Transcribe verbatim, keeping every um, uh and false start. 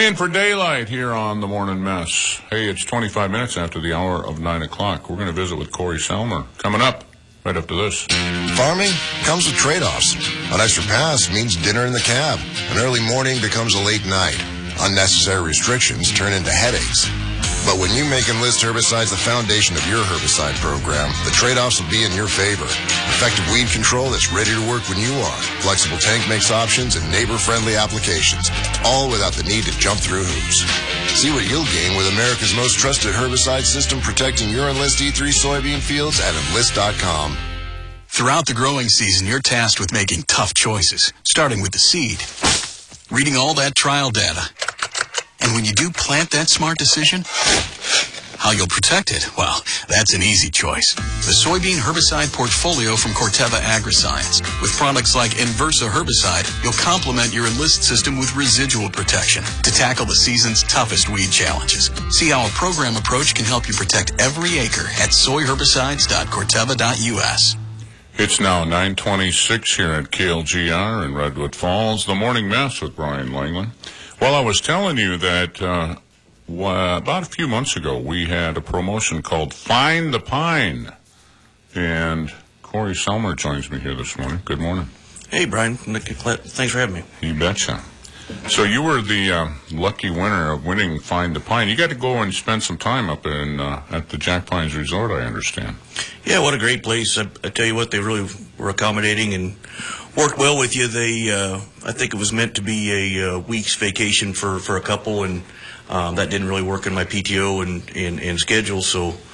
Playing for daylight here on the Morning Mess. Hey, it's twenty-five minutes after the hour of nine o'clock. We're going to visit with Corey Selmer. Coming up, right after this. Farming comes with trade-offs. An extra pass means dinner in the cab. An early morning becomes a late night. Unnecessary restrictions turn into headaches. But when you make Enlist herbicides the foundation of your herbicide program, the trade-offs will be in your favor. Effective weed control that's ready to work when you are. Flexible tank makes options and neighbor-friendly applications, all without the need to jump through hoops. See what you'll gain with America's most trusted herbicide system protecting your Enlist E three soybean fields at enlist dot com. Throughout the growing season, you're tasked with making tough choices, starting with the seed, reading all that trial data. And when you do plant that smart decision, how you'll protect it, well, that's an easy choice. The soybean herbicide portfolio from Corteva Agriscience. With products like Inversa herbicide, you'll complement your Enlist system with residual protection to tackle the season's toughest weed challenges. See how a program approach can help you protect every acre at soy herbicides dot corteva dot u s. It's now nine twenty-six here at K L G R in Redwood Falls. The Morning Mess with Brian Langland. Well, I was telling you that uh, w- about a few months ago we had a promotion called Find the Pine. And Corey Selmer joins me here this morning. Good morning. Hey, Brian. Thanks for having me. You betcha. So you were the uh, lucky winner of winning Find the Pine. You got to go and spend some time up in uh, at the Jack Pines Resort, I understand. Yeah, what a great place. I, I tell you what, they really were accommodating and worked well with you. They, uh, I think it was meant to be a uh, week's vacation for, for a couple, and um, that didn't really work in my P T O and, and, and schedule, so